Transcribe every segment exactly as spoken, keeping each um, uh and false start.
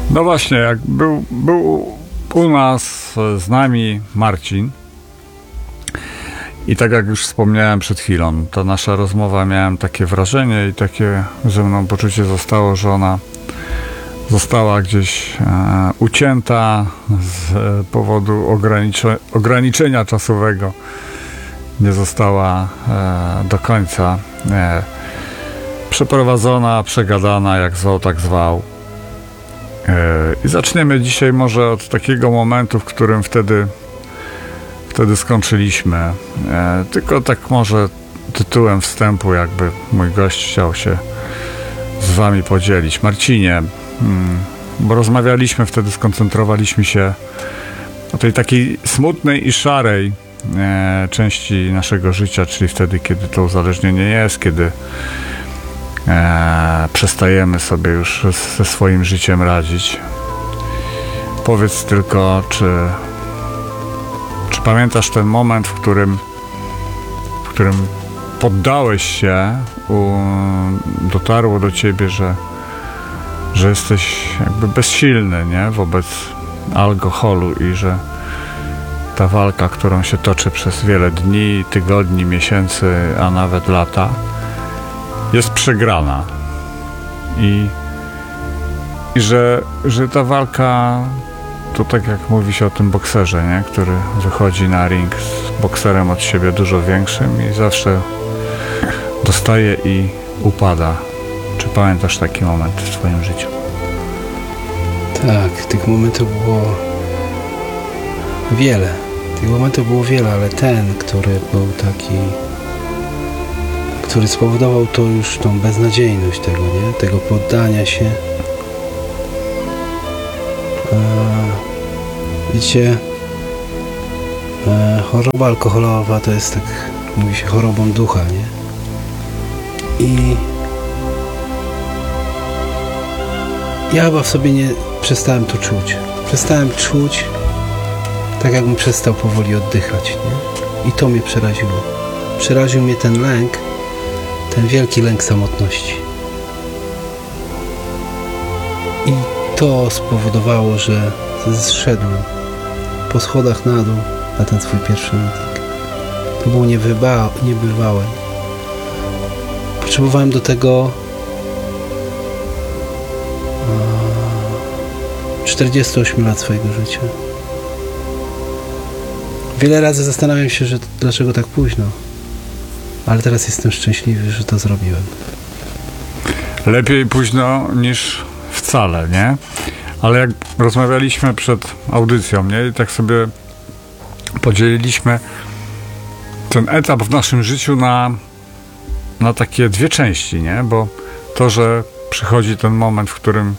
No właśnie, jak był, był u nas z nami Marcin i tak jak już wspomniałem przed chwilą, ta nasza rozmowa, miałem takie wrażenie i takie ze mną poczucie zostało, że ona została gdzieś e, ucięta z e, powodu ogranicze, ograniczenia czasowego. Nie została e, do końca e, przeprowadzona, przegadana, jak zwał, tak zwał. E, I zaczniemy dzisiaj może od takiego momentu, w którym wtedy, wtedy skończyliśmy. E, tylko tak może tytułem wstępu, jakby mój gość chciał się z wami podzielić. Marcinie, Hmm, bo rozmawialiśmy wtedy, skoncentrowaliśmy się o tej takiej smutnej i szarej e, części naszego życia, czyli wtedy, kiedy to uzależnienie jest, kiedy e, przestajemy sobie już ze swoim życiem radzić. Powiedz tylko, czy, czy pamiętasz ten moment, w którym, w którym poddałeś się, u, dotarło do ciebie, że że jesteś jakby bezsilny, nie? Wobec alkoholu i że ta walka, którą się toczy przez wiele dni, tygodni, miesięcy, a nawet lata, jest przegrana. I, i że, że ta walka, to tak jak mówi się o tym bokserze, nie? Który wychodzi na ring z bokserem od siebie dużo większym i zawsze dostaje i upada. Czy pamiętasz taki moment w twoim życiu? Tak, tych momentów było wiele. Tych momentów było wiele, ale ten, który był taki, który spowodował to już tą beznadziejność tego, nie? Tego poddania się. E, wiecie, e, choroba alkoholowa to jest, tak mówi się, chorobą ducha, nie? I ja chyba w sobie nie przestałem to czuć. Przestałem czuć, tak jakbym przestał powoli oddychać, nie? I to mnie przeraziło. Przeraził mnie ten lęk, ten wielki lęk samotności. I to spowodowało, że zszedłem po schodach na dół na ten swój pierwszy meeting. To było niebywa- niebywałe. Potrzebowałem do tego czterdzieści osiem lat swojego życia. Wiele razy zastanawiam się, że dlaczego tak późno, ale teraz jestem szczęśliwy, że to zrobiłem. Lepiej późno niż wcale, nie? Ale jak rozmawialiśmy przed audycją, nie? I tak sobie podzieliliśmy ten etap w naszym życiu na, na takie dwie części, nie? Bo to, że przychodzi ten moment, w którym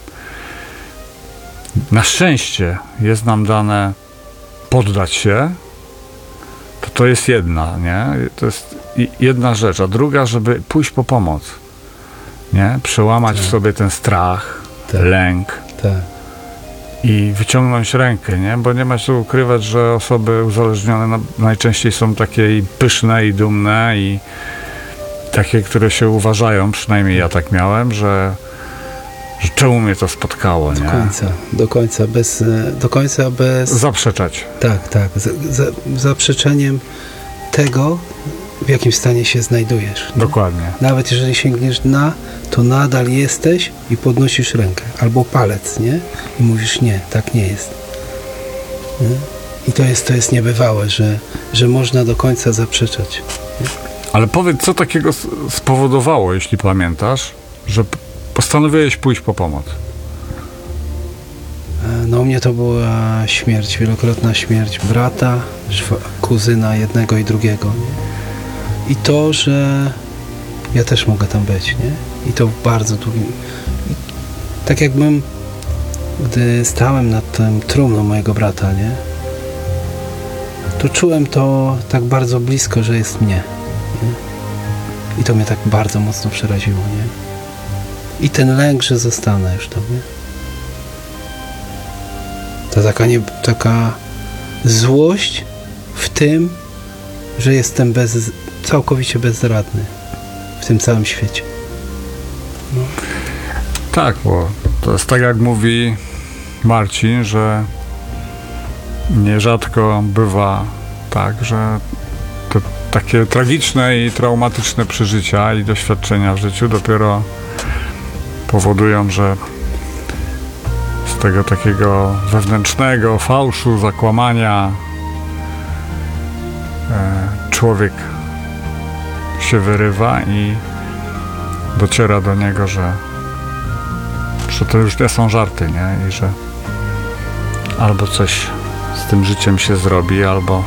na szczęście jest nam dane poddać się, to to jest jedna, nie? To jest jedna rzecz, a druga, żeby pójść po pomoc, nie? Przełamać tak w sobie ten strach, tak, lęk, tak, i wyciągnąć rękę, nie? Bo nie ma co ukrywać, że osoby uzależnione na, najczęściej są takie i pyszne i dumne i takie, które się uważają, przynajmniej ja tak miałem, że że czemu mnie to spotkało, do nie? Do końca, do końca, bez, do końca bez... Zaprzeczać. Tak, tak, z, z, zaprzeczeniem tego, w jakim stanie się znajdujesz. Nie? Dokładnie. Nawet jeżeli sięgniesz dna, to nadal jesteś i podnosisz rękę, albo palec, nie? I mówisz, nie, tak nie jest. Nie? I to jest, to jest niebywałe, że, że można do końca zaprzeczać. Nie? Ale powiedz, co takiego spowodowało, jeśli pamiętasz, że postanowiłeś pójść po pomoc? No u mnie to była śmierć, wielokrotna śmierć brata, kuzyna jednego i drugiego. I to, że ja też mogę tam być, nie? I to w bardzo długim... I tak jakbym, gdy stałem nad tym trumną mojego brata, nie? To czułem to tak bardzo blisko, że jest mnie. Nie? I to mnie tak bardzo mocno przeraziło, nie? I ten lęk, że zostanę już tam, nie? To taka, nie, taka złość w tym, że jestem bez, całkowicie bezradny w tym całym świecie. No. Tak, bo to jest tak jak mówi Marcin, że nierzadko bywa tak, że te takie tragiczne i traumatyczne przeżycia i doświadczenia w życiu dopiero powodują, że z tego takiego wewnętrznego fałszu, zakłamania e, człowiek się wyrywa i dociera do niego, że, że to już nie są żarty, nie? I że albo coś z tym życiem się zrobi, albo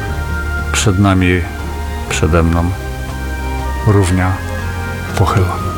przed nami, przede mną równia pochyła.